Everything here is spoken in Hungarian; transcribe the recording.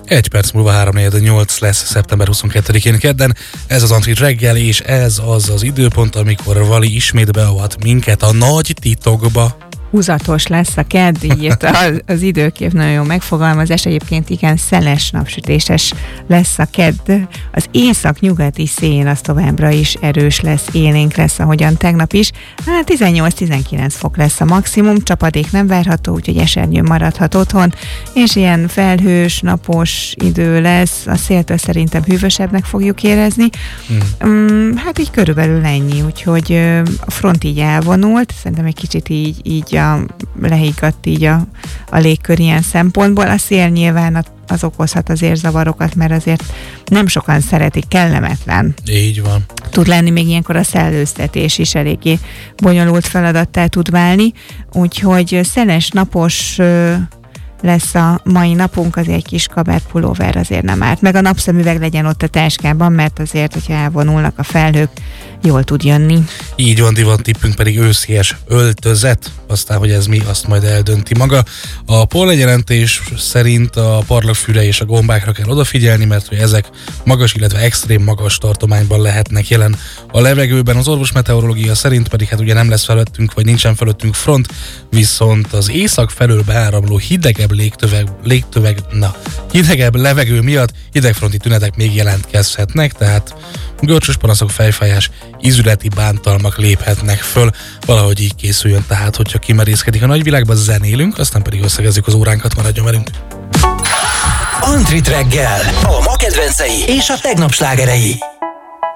1 perc múlva 3:48 lesz szeptember 22-én kedden. Ez az Antrit reggel, és ez az időpont, amikor Vali ismét beavat minket a nagy titokba. Húzatos lesz a kedd, így írt az időkép, nagyon jó megfogalmazás. Egyébként igen, szeles, napsütéses lesz a kedd. Az észak-nyugati szél az továbbra is erős lesz, élénk lesz, ahogyan tegnap is. 18-19 fok lesz a maximum, csapadék nem várható, úgyhogy esernyő maradhat otthon, és ilyen felhős, napos idő lesz. A széltől szerintem hűvösebbnek fogjuk érezni. Hát így körülbelül ennyi, úgyhogy a front így elvonult, szerintem egy kicsit így lehiggadt így a légkör ilyen szempontból. A szél nyilván az okozhat az érzavarokat, mert azért nem sokan szeretik, kellemetlen. Így van. Tud lenni, még ilyenkor a szellőztetés is eléggé bonyolult feladattá tud válni, úgyhogy szeles, napos lesz a mai napunk, azért egy kis kabát pulóver azért nem árt. Meg a napszemüveg legyen ott a táskában, mert azért, hogyha elvonulnak a felhők, jól tud jönni. Így van, divat tippünk pedig őszies öltözet, aztán, hogy ez mi, azt majd eldönti maga. A pollenjelentés szerint a parlagfűre és a gombákra kell odafigyelni, mert hogy ezek magas, illetve extrém magas tartományban lehetnek jelen a levegőben. Az orvosmeteorológia szerint pedig hát ugye nem lesz felettünk, vagy nincsen felettünk front, viszont az észak felől beáramló hidegebb hidegebb levegő miatt hidegfronti tünetek még jelentkezhetnek, tehát görcsös panaszok, fejfájás, ízületi bántalmak léphetnek föl. Valahogy így készüljön, tehát hogyha kimerészkedik a nagyvilágba, zenélünk, aztán pedig összegezzük az óránkat, maradjon velünk. Antrit reggel, a ma kedvencei és a tegnap slágerei.